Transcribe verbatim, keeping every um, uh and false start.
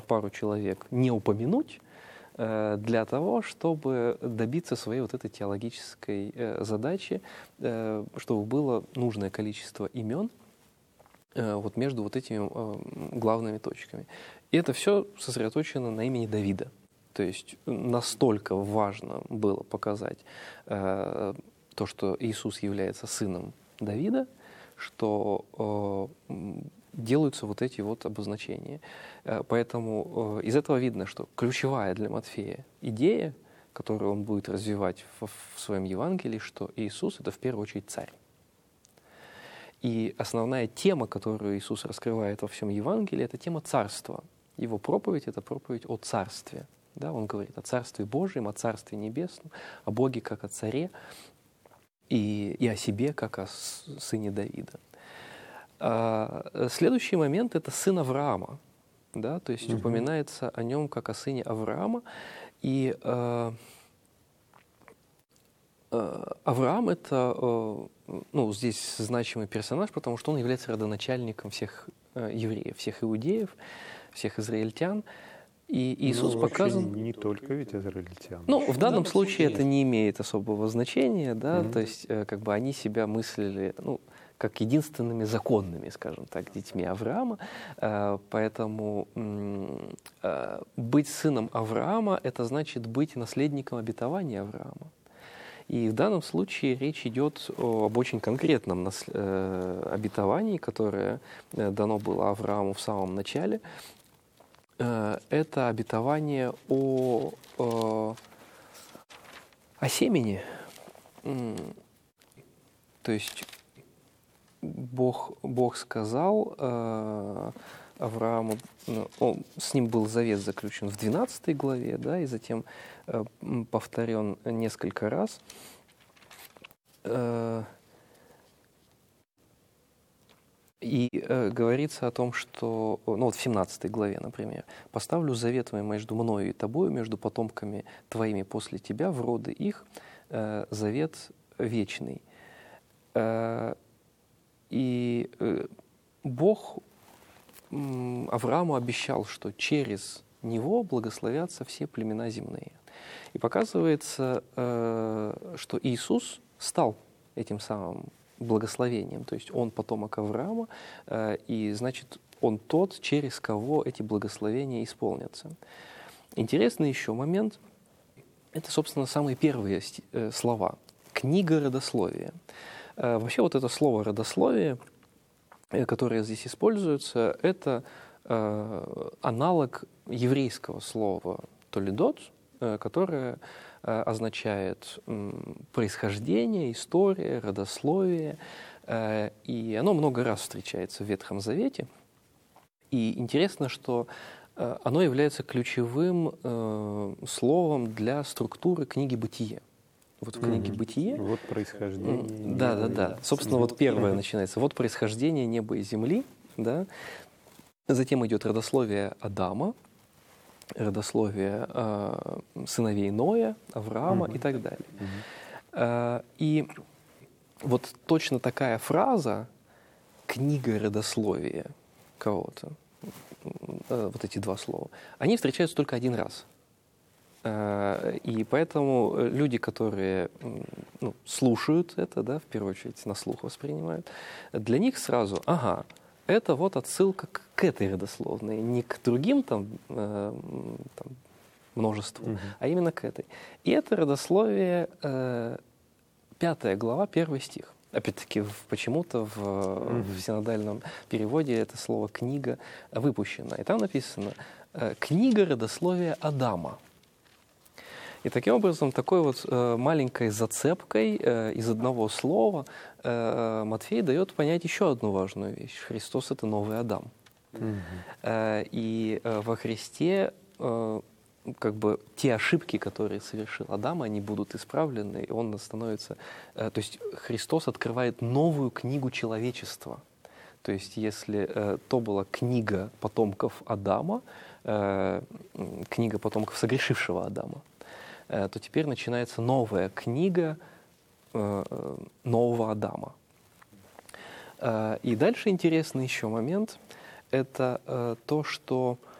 пару человек не упомянуть э, для того, чтобы добиться своей вот этой теологической э, задачи, э, чтобы было нужное количество имен э, вот между вот этими э, главными точками. И это все сосредоточено на имени Давида. То есть настолько важно было показать э, то, что Иисус является сыном Давида, что э, делаются вот эти вот обозначения. Э, поэтому э, из этого видно, что ключевая для Матфея идея, которую он будет развивать в, в своем Евангелии, что Иисус — это в первую очередь царь. И основная тема, которую Иисус раскрывает во всем Евангелии, это тема царства. Его проповедь — это проповедь о царстве. Да, он говорит о Царстве Божьем, о Царстве Небесном, о Боге как о Царе и, и о себе как о сыне Давида. А следующий момент — это сын Авраама. Да, то есть mm-hmm. упоминается о нем как о сыне Авраама. И э, э, Авраам — это э, ну, здесь значимый персонаж, потому что он является родоначальником всех э, евреев, всех иудеев, всех израильтян. И Иисус ну, показан... не только ведь израильтян. Ну, в данном случае это не имеет особого значения, да, mm-hmm. то есть э, как бы они себя мыслили, ну, как единственными законными, скажем так, детьми Авраама, э, поэтому э, быть сыном Авраама — это значит быть наследником обетования Авраама. И в данном случае речь идет о, об очень конкретном нас, э, обетовании, которое э, дано было Аврааму в самом начале. Это обетование о, о, о семени. То есть Бог, Бог сказал э, Аврааму, он, с ним был завет заключен в двенадцатой главе, да, и затем э, повторен несколько раз. Э, И э, говорится о том, что, ну вот в семнадцатой главе, например, «Поставлю завет мой между мною и тобою, между потомками твоими после тебя, в роды их, э, завет вечный». Э, и э, Бог э, Аврааму обещал, что через него благословятся все племена земные. И показывается, э, что Иисус стал этим самым благословением, то есть он потомок Авраама, э, и значит, он тот, через кого эти благословения исполнятся. Интересный еще момент — это, собственно, самые первые э, слова. Книга родословия. Э, вообще вот это слово «родословие», э, которое здесь используется, это э, аналог еврейского слова «толедот», э, которое означает происхождение, история, родословие, и оно много раз встречается в Ветхом Завете. И интересно, что оно является ключевым словом для структуры книги «Бытие». Вот в книге mm-hmm. «Бытие». Вот происхождение. Да, да, да. Собственно, вот первое mm-hmm. начинается. Вот происхождение неба и земли, да. Затем идет родословие Адама, родословие э, сыновей Ноя, Авраама mm-hmm. и так далее. Mm-hmm. Э, и вот точно такая фраза «книга родословия» кого-то, э, вот эти два слова, они встречаются только один раз. Э, и поэтому люди, которые ну, слушают это, да, в первую очередь на слух воспринимают, для них сразу «ага». Это вот отсылка к, к этой родословной, не к другим там, э, там множеству, угу. а именно к этой. И это родословие, э, пятая глава, первый стих. Опять-таки, в, почему-то в, угу. в синодальном переводе это слово «книга» выпущено. И там написано э, «книга родословия Адама». И таким образом, такой вот э, маленькой зацепкой э, из одного слова э, Матфей дает понять еще одну важную вещь. Христос — это новый Адам. Mm-hmm. Э, и э, во Христе э, как бы те ошибки, которые совершил Адам, они будут исправлены, и он становится... Э, то есть Христос открывает новую книгу человечества. То есть если э, то была книга потомков Адама, э, книга потомков согрешившего Адама, то теперь начинается новая книга э, нового Адама. Э, и дальше интересный еще момент — это э, то, что